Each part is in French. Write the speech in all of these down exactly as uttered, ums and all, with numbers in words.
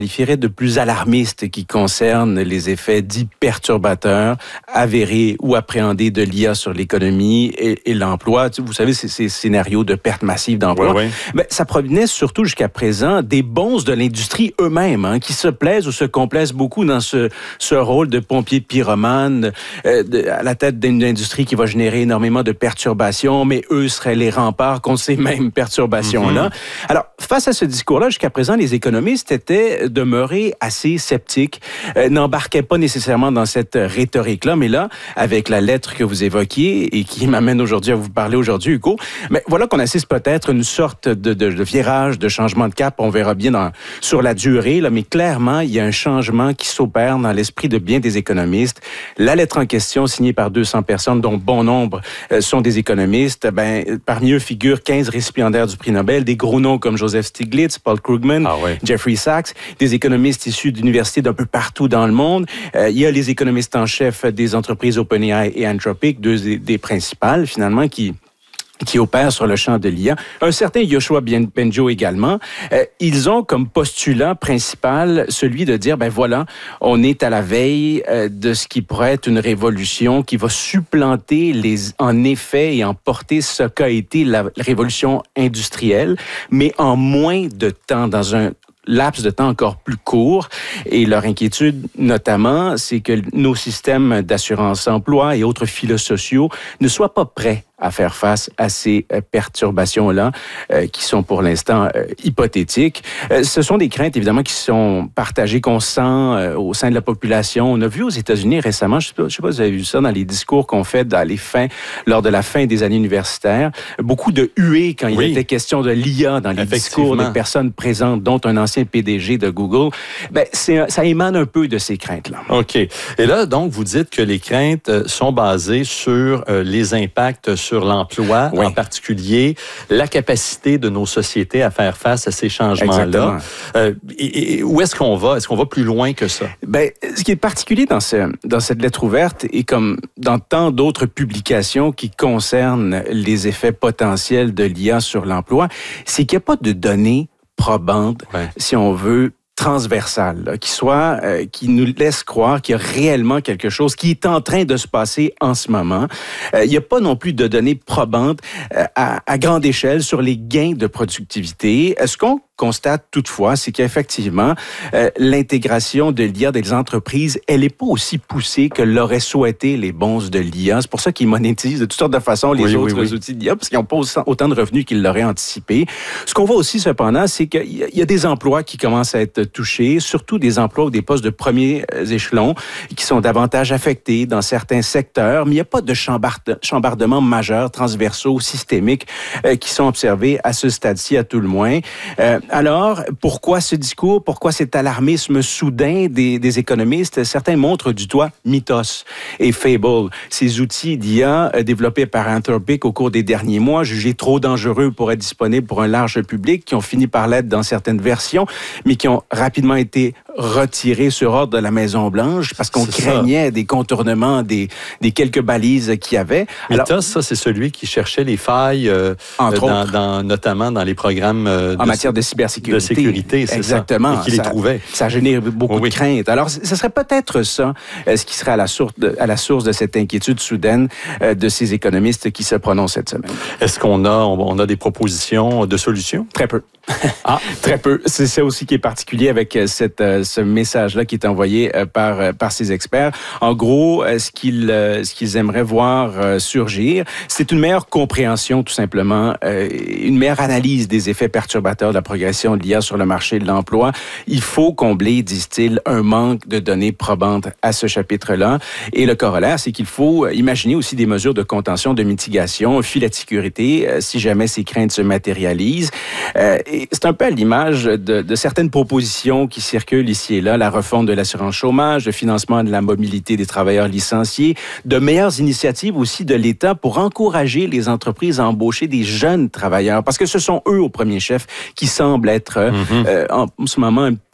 qualifierais de plus alarmiste qui concerne les effets dits perturbateurs, avérés ou appréhendés de l'I A sur l'économie et, et l'emploi. Vous savez, c'est ces scénarios de perte massive d'emplois. Oui, oui. Ben, ça provenait surtout jusqu'à présent des bonzes de l'industrie eux-mêmes, hein, qui se plaisent ou se complaisent beaucoup dans ce, ce rôle de pompier pyromane euh, de, à la tête d'une industrie qui va générer énormément de perturbations, mais eux seraient les remparts contre ces mêmes perturbations-là. Mm-hmm. Alors, face à ce discours-là, jusqu'à présent, les économistes étaient demeurés assez sceptiques, euh, n'embarquaient pas nécessairement dans cette rhétorique-là, mais là, avec la lettre que vous évoquiez et qui m'amène aujourd'hui à vous parler aujourd'hui, Hugo, mais voilà qu'on assiste peut-être à une sorte de, de, de virage, de changement de cap, on verra bien dans, sur la durée, là, mais clairement, il y a un changement qui s'opère dans l'esprit de bien des économistes. La lettre en question, signée par deux cents personnes, dont bon nombre euh, sont des économistes, ben, parmi eux figurent quinze récipiendaires du prix Nobel, des gros noms comme Joseph Stiglitz, Paul Krugman, ah ouais. Jeffrey Sachs, des économistes issus d'universités d'un peu partout dans le monde. Euh, il y a les économistes en chef des entreprises OpenAI et Anthropic, deux des, des principales, finalement, qui qui opèrent sur le champ de l'I A. Un certain Yoshua Bengio également. Euh, ils ont comme postulat principal celui de dire, ben voilà, on est à la veille euh, de ce qui pourrait être une révolution qui va supplanter les, en effet et emporter ce qu'a été la révolution industrielle, mais en moins de temps, dans un laps de temps encore plus court. Et leur inquiétude, notamment, c'est que nos systèmes d'assurance-emploi et autres filets sociaux ne soient pas prêts à faire face à ces euh, perturbations-là euh, qui sont pour l'instant euh, hypothétiques. Euh, ce sont des craintes, évidemment, qui sont partagées, qu'on sent euh, au sein de la population. On a vu aux États-Unis récemment, je ne sais, sais pas si vous avez vu ça dans les discours qu'on fait dans les fins, lors de la fin des années universitaires, beaucoup de huées quand oui. il était question de l'I A dans les discours des personnes présentes, dont un ancien P D G de Google. Ben, c'est, ça émane un peu de ces craintes-là. OK. Et là, donc, vous dites que les craintes sont basées sur euh, les impacts sur sur l'emploi, oui. en particulier la capacité de nos sociétés à faire face à ces changements-là. Euh, et, et où est-ce qu'on va? Est-ce qu'on va plus loin que ça? Ben, ce qui est particulier dans, ce, dans cette lettre ouverte, et comme dans tant d'autres publications qui concernent les effets potentiels de l'I A sur l'emploi, c'est qu'il n'y a pas de données probantes, ouais. si on veut, transversale, là, qui soit, euh, qui nous laisse croire qu'il y a réellement quelque chose qui est en train de se passer en ce moment. Euh, il n'y a pas non plus de données probantes euh, à, à grande échelle sur les gains de productivité. Est-ce qu'on constate toutefois, c'est qu'effectivement, euh, l'intégration de l'I A des entreprises, elle n'est pas aussi poussée que l'auraient souhaité les bonzes de l'I A. C'est pour ça qu'ils monétisent de toutes sortes de façons les oui, autres oui, oui. outils d'I A, parce qu'ils n'ont pas autant de revenus qu'ils l'auraient anticipé. Ce qu'on voit aussi, cependant, c'est qu'il y a des emplois qui commencent à être touchés, surtout des emplois ou des postes de premier échelon qui sont davantage affectés dans certains secteurs, mais il n'y a pas de chambarde, chambardements majeurs, transversaux, systémiques euh, qui sont observés à ce stade-ci, à tout le moins. Euh, Alors, pourquoi ce discours? Pourquoi cet alarmisme soudain des, des économistes? Certains montrent du doigt Mythos et Fable, ces outils d'I A développés par Anthropic au cours des derniers mois, jugés trop dangereux pour être disponibles pour un large public, qui ont fini par l'être dans certaines versions, mais qui ont rapidement été retirés sur ordre de la Maison-Blanche parce qu'on c'est craignait ça. des contournements, des, des quelques balises qu'il y avait. Mythos, Alors, ça, c'est celui qui cherchait les failles, euh, entre dans, dans, notamment dans les programmes euh, en de, matière de cybersécurité. De sécurité, c'est Exactement. ça. Et qui les trouvait. Ça génère beaucoup oui. de craintes. Alors, ce serait peut-être ça, euh, ce qui serait à la source de, à la source de cette inquiétude soudaine euh, de ces économistes qui se prononcent cette semaine. Est-ce qu'on a, on a des propositions de solutions? Très peu. Ah, très peu. C'est ça aussi qui est particulier avec cette, ce message-là qui est envoyé par, par ces experts. En gros, ce qu'ils, ce qu'ils aimeraient voir surgir, c'est une meilleure compréhension, tout simplement, une meilleure analyse des effets perturbateurs de la progression de l'I A sur le marché de l'emploi. Il faut combler, disent-ils, un manque de données probantes à ce chapitre-là. Et le corollaire, c'est qu'il faut imaginer aussi des mesures de contention, de mitigation, un filet de sécurité, si jamais ces craintes se matérialisent. Et c'est un peu à l'image de, de certaines propositions qui circulent ici et là, la refonte de l'assurance chômage, le financement de la mobilité des travailleurs licenciés, de meilleures initiatives aussi de l'État pour encourager les entreprises à embaucher des jeunes travailleurs, parce que ce sont eux, au premier chef, qui semblent être mm-hmm. euh, en ce moment un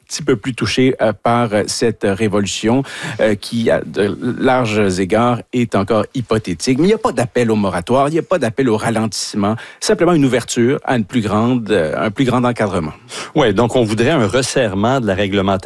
petit peu plus touchés euh, par cette révolution euh, qui, à de larges égards, est encore hypothétique. Mais il n'y a pas d'appel au moratoire, il n'y a pas d'appel au ralentissement, simplement une ouverture à une plus grande, euh, un plus grand encadrement. Oui, donc on voudrait un resserrement de la réglementation